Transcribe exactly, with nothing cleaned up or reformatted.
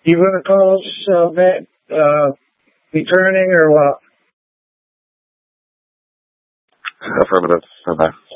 You going to call us uh, back, uh, returning or what? Affirmative. Bye-bye.